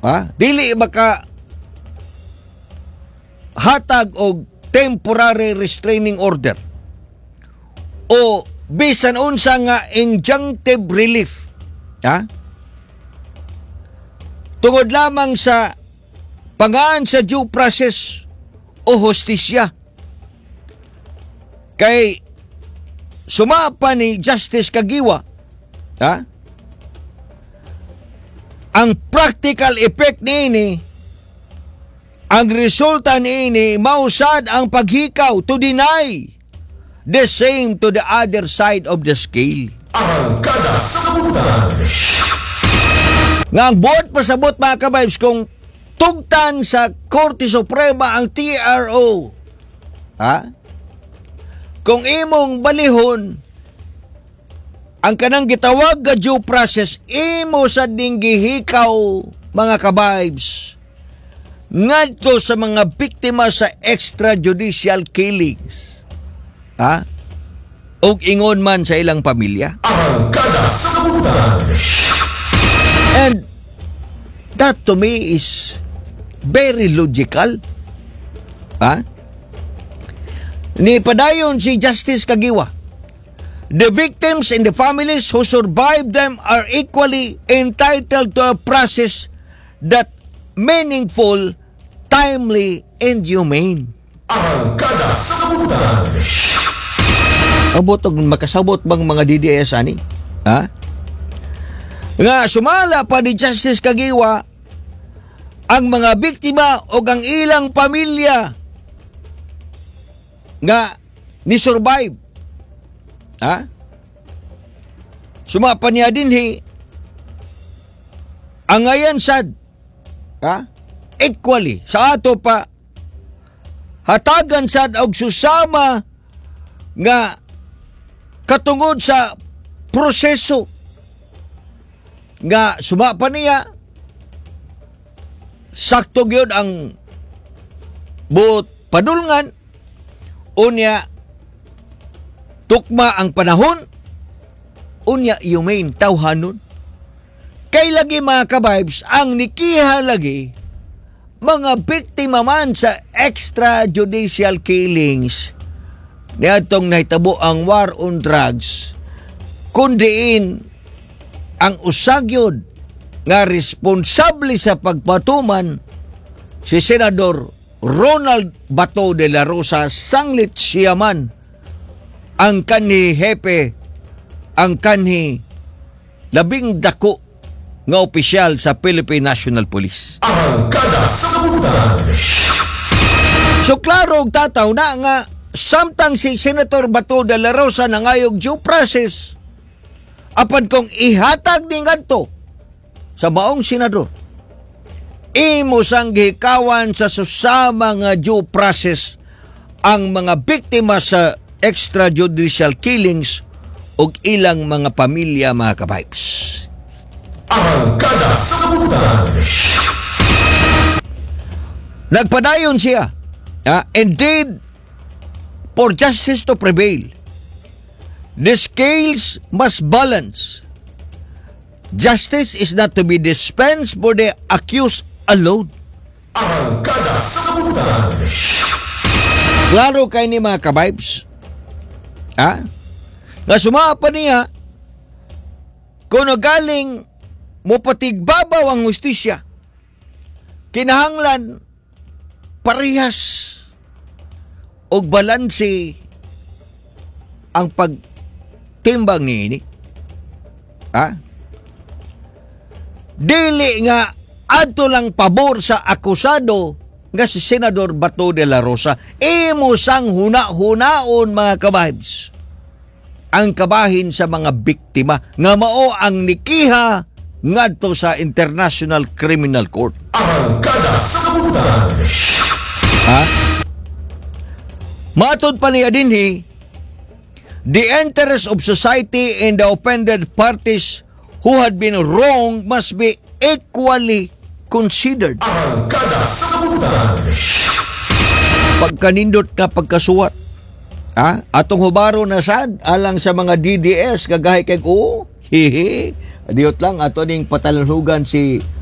Dili maka hatag og temporary restraining order o bisan unsa nga injunctive relief. Tungod lamang sa pangaan sa due process o hustisya. Kay sumapa ni Justice Kagiwa, ang practical effect niini, ang resulta niini, mausad ang paghikaw to deny the same to the other side of the scale. Ang kada sabutan. Nga ang buot pasabot mga kabibes, kung tugtan sa Korte Suprema ang TRO, kung imong balihon ang kanang gitawag nga due process, imo sa ding gihikaw mga kabibes ngadto sa mga biktima sa extrajudicial killings, ug ingon man sa ilang pamilya. Ang kada sabutan. And that to me is very logical. Ni padayon si Justice Kagiwa, the victims and the families who survived them are equally entitled to a process that meaningful, timely, and humane. Ang kada sabutan. Abot og makasabot bang mga DDS ani? Nga sumala pa ni Justice Kagiwa ang mga biktima o ang ilang pamilya nga ni survive. Sumapa niya dinhi ang ngayon sad equally sa ato pa hatagan sad og susama nga katungod sa proseso nga sumapa niya sakto gyud ang buot padulngan, unya tukma ang panahon, unya humane tawhanon. Kay lagi mga kabibes, ang nikiha lagi mga biktima man sa extrajudicial killings niadtong nahitabo ang war on drugs, kundiin ang usagyod nga responsable sa pagpatuman si Senador Ronald Bato de la Rosa, sanglit siya man ang kanhi hepe, ang kanhi labing dako nga opisyal sa Philippine National Police. Ang kada sabutan. So klaro og tataw na nga samtang si Senator Bato de la Rosa nangayog due process, apan kung ihatag ni ngadto sa maong senador, imo sang gihikawan sa susama nga due process ang mga biktima sa extrajudicial killings ug ilang mga pamilya mga kabibes. Ang kada sabutan. Nagpadayon siya, indeed, for justice to prevail, the scales must balance. Justice is not to be dispensed for the accused alone. Ang kada sabutan. Klaro kay ni mga kabibes, nga sumapa niya kung galing mo patigbabaw ang hustisya, kinahanglan parehas og balanse ang pagtimbang niini. Dili nga adto lang pabor sa akusado nga si Senador Bato de la Rosa, imo sang huna-hunaon mga kabibes ang kabahin sa mga biktima nga mao ang nikiha ngadto sa International Criminal Court. Ang kada sabutan. Matod pa niya dinhi, the interest of society and the offended parties who had been wrong must be equally considered. Ang kada sabutan. Pagkanindot ka pagkasuwat, atong hubaro na sad alang sa mga DDS kagahay kay diot lang ato ning patalanhugan si